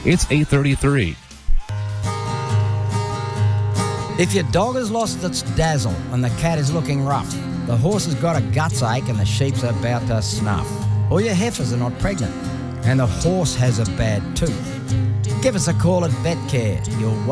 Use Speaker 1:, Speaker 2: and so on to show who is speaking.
Speaker 1: It's 8:33.
Speaker 2: If your dog has lost its dazzle and the cat is looking rough, the horse has got a guts ache and the sheep's about to snuff, or your heifers are not pregnant and the horse has a bad tooth, give us a call at VetCare. You'll